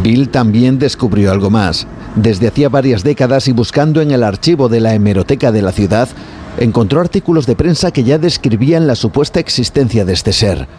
Bill también descubrió algo más. Desde hacía varias décadas y buscando en el archivo de la hemeroteca de la ciudad, encontró artículos de prensa que ya describían la supuesta existencia de este ser.